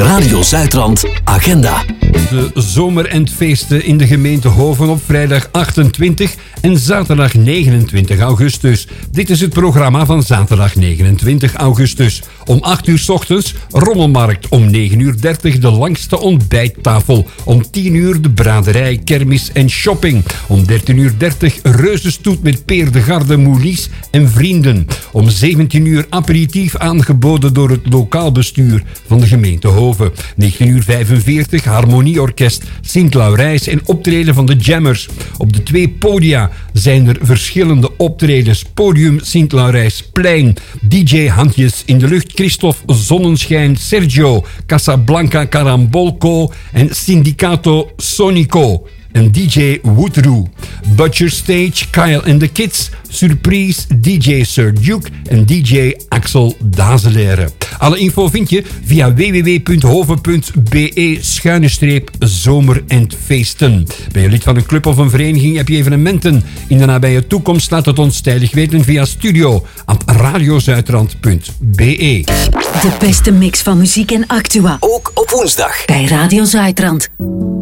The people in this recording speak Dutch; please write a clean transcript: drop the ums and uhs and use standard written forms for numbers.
Radio Zuidrand Agenda. De zomerendfeesten in de gemeente Hoven op vrijdag 28 en zaterdag 29 augustus. Dit is het programma van zaterdag 29 augustus. Om 8 uur 's ochtends rommelmarkt. Om 9:30 de langste ontbijttafel. Om 10 uur de braderij, kermis en shopping. Om 13:30 reuzenstoet met Peer de Garde, Moulies en vrienden. Om 17 uur aperitief aangeboden door het lokaal bestuur van de gemeente Hoven. 19:45 harmonieorkest Sint-Laurijs en optreden van de Jammers. Op de 2 podia zijn er verschillende optredens. Podium Sint-Laurijsplein, DJ Handjes in de lucht, Christophe Zonnenschijn, Sergio, Casablanca Carambolco en Sindicato Sonico. En DJ Woodroo. Butcher Stage, Kyle and the Kids, Surprise, DJ Sir Duke en DJ Axel Dazelere. Alle info vind je via www.hoven.be/zomerendfeesten. Ben je lid van een club of een vereniging, heb je evenementen in de nabije toekomst, laat het ons tijdig weten via studio@radiozuidrand.be. De beste mix van muziek en actua. Ook op woensdag. Bij Radio Zuidrand.